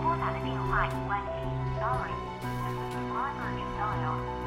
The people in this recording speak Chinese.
拨打的电话已关机。Sorry, the subscriber is dialed